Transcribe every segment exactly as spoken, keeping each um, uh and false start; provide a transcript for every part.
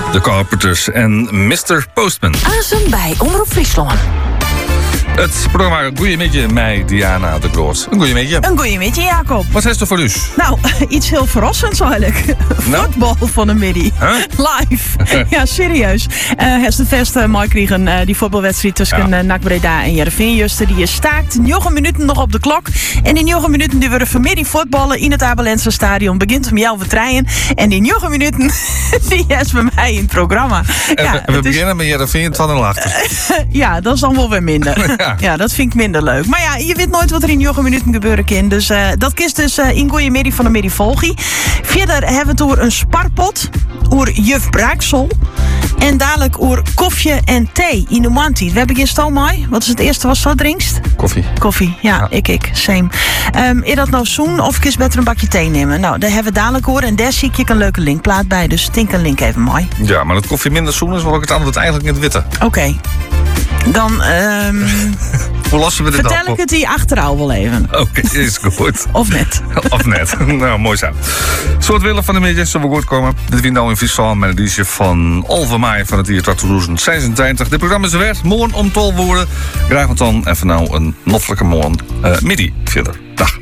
The Carpenters en mister Postman. Azen bij Omroep Friesland. Het programma Goeiemiddag, mij Diana de Groot. Een goeiemiddag. Een goeiemiddag, Jacob. Wat is er voor u? Nou, iets heel verrassends eigenlijk. Nou? Voetbal van de middag. Huh? Live. Ja, serieus. Uh, Hester Vest uh, Mike kregen uh, die voetbalwedstrijd tussen ja. uh, N A C Breda en Heerenveen. Juster, die staakt negen minuten nog op de klok. En die negen minuten die worden vanmiddag voetballen in het Abelense stadion. Begint om jou te treien. En die negen minuten die is bij mij in het programma. En ja, we, we is... beginnen met Heerenveen van en achter. Ja, dat is dan wel weer minder. Ja. Ja, dat vind ik minder leuk. Maar ja, je weet nooit wat er in negen minuten gebeuren kan. Dus uh, dat kist dus uh, in Goeiemiddag van de middag volgie. Verder hebben we het over een sparpot. Over juf Braaksel. En dadelijk over koffie en thee in de mantie. We hebben geen stoom mee. Wat is het eerste wat zo drinkst? Koffie. Koffie, ja, ja. ik, ik, same. Um, is dat nou zoen of kies beter een bakje thee nemen? Nou, daar hebben we dadelijk over. En daar zie ik je een leuke linkplaat bij. Dus tink een link even mooi. Ja, maar dat koffie minder zoen is, wil ik het antwoord eigenlijk in het witte. Oké. Okay. Dan, um, hoe lossen we dit vertel dan? ik het hier achterhouden wel even. Oké, okay, is goed. Of net. Of net. Nou, mooi zo. Soort willen van de middag zullen we goed komen. Dit wint nou in Friesland met een editie van halve maai van het jaar tweeduizend zesentwintig. Dit programma is er werd. Morgen om tolv woorden. Graag wat dan even nou een noffelijke morgen. Uh, midi verder. Dag.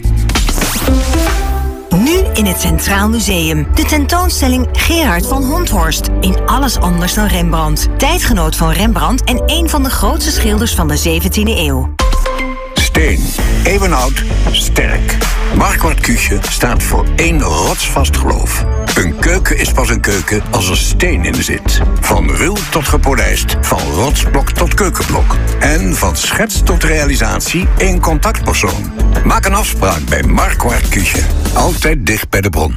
Nu in het Centraal Museum. De tentoonstelling Gerard van Honthorst. In alles anders dan Rembrandt. Tijdgenoot van Rembrandt en een van de grootste schilders van de zeventiende eeuw. Steen. Eeuwenoud. Sterk. Marquardt Küche staat voor één rotsvast geloof. Een keuken is pas een keuken als er steen in zit. Van ruw tot gepolijst. Van rotsblok tot keukenblok. En van schets tot realisatie één contactpersoon. Maak een afspraak bij Marquardt Küche. Altijd dicht bij de bron.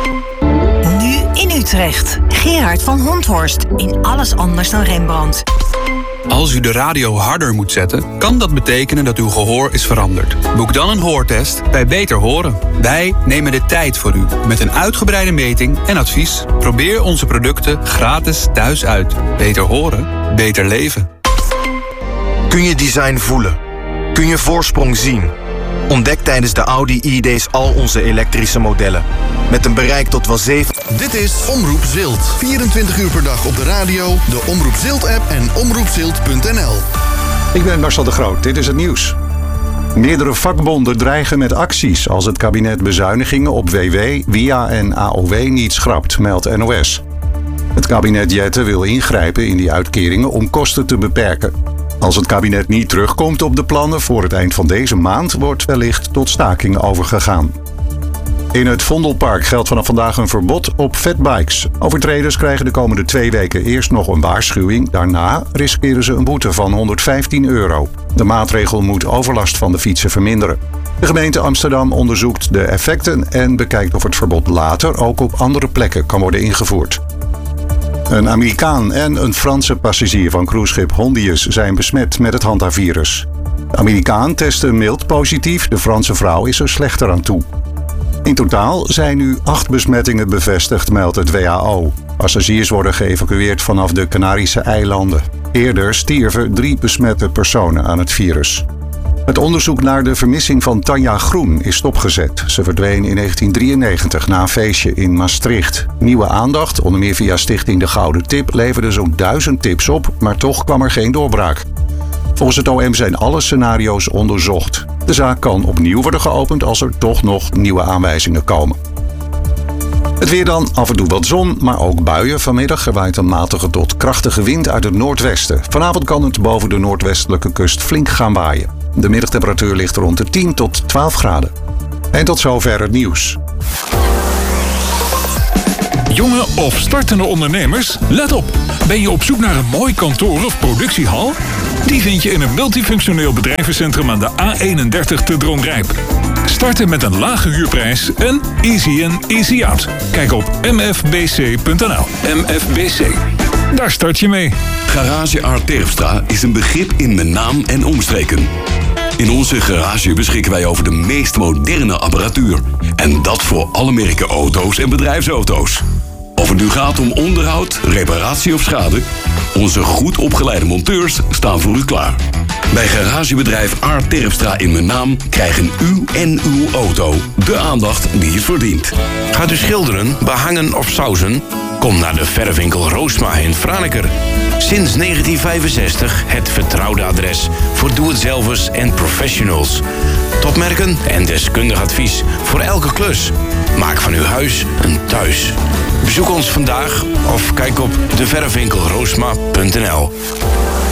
Nu in Utrecht. Gerard van Honthorst. In alles anders dan Rembrandt. Als u de radio harder moet zetten, kan dat betekenen dat uw gehoor is veranderd. Boek dan een hoortest bij Beter Horen. Wij nemen de tijd voor u met een uitgebreide meting en advies. Probeer onze producten gratis thuis uit. Beter horen, beter leven. Kun je design voelen? Kun je voorsprong zien? Ontdek tijdens de Audi e-days al onze elektrische modellen. Met een bereik tot wel zeven... Dit is Omroep Zilt. vierentwintig uur per dag op de radio, de Omroep Zilt-app en omroep zilt punt n l. Ik ben Marcel de Groot, dit is het nieuws. Meerdere vakbonden dreigen met acties als het kabinet bezuinigingen op W W, W I A en A O W niet schrapt, meldt N O S. Het kabinet Jette wil ingrijpen in die uitkeringen om kosten te beperken. Als het kabinet niet terugkomt op de plannen voor het eind van deze maand, wordt wellicht tot staking overgegaan. In het Vondelpark geldt vanaf vandaag een verbod op fatbikes. Overtreders krijgen de komende twee weken eerst nog een waarschuwing. Daarna riskeren ze een boete van honderdvijftien euro. De maatregel moet overlast van de fietsen verminderen. De gemeente Amsterdam onderzoekt de effecten en bekijkt of het verbod later ook op andere plekken kan worden ingevoerd. Een Amerikaan en een Franse passagier van cruiseschip Hondius zijn besmet met het hantavirus. De Amerikaan testte mild positief, de Franse vrouw is er slechter aan toe. In totaal zijn nu acht besmettingen bevestigd, meldt het W H O. Passagiers worden geëvacueerd vanaf de Canarische eilanden. Eerder stierven drie besmette personen aan het virus. Het onderzoek naar de vermissing van Tanja Groen is stopgezet. Ze verdween in negentien drieënnegentig na een feestje in Maastricht. Nieuwe aandacht, onder meer via stichting De Gouden Tip, leverde zo'n duizend tips op, maar toch kwam er geen doorbraak. Volgens het O M zijn alle scenario's onderzocht. De zaak kan opnieuw worden geopend als er toch nog nieuwe aanwijzingen komen. Het weer dan, af en toe wat zon, maar ook buien. Vanmiddag waait een matige tot krachtige wind uit het noordwesten. Vanavond kan het boven de noordwestelijke kust flink gaan waaien. De middagtemperatuur ligt rond de tien tot twaalf graden. En tot zover het nieuws. Jonge of startende ondernemers, let op. Ben je op zoek naar een mooi kantoor of productiehal? Die vind je in een multifunctioneel bedrijvencentrum aan de A eenendertig te Dronrijp. Starten met een lage huurprijs en easy in, easy out. Kijk op m f b c punt n l. M F B C. Daar start je mee. Garage Art Terpstra is een begrip in mijn naam en omstreken. In onze garage beschikken wij over de meest moderne apparatuur. En dat voor alle merken auto's en bedrijfsauto's. Of het nu gaat om onderhoud, reparatie of schade, onze goed opgeleide monteurs staan voor u klaar. Bij garagebedrijf Aart Terpstra in mijn naam krijgen u en uw auto de aandacht die het verdient. Gaat u schilderen, behangen of sausen? Kom naar de verfwinkel Roosma in Franeker. Sinds negentien vijfenzestig het vertrouwde adres voor doe-het-zelvers en professionals. Topmerken en deskundig advies voor elke klus. Maak van uw huis een thuis. Bezoek ons vandaag of kijk op de verfwinkel roosma punt n l.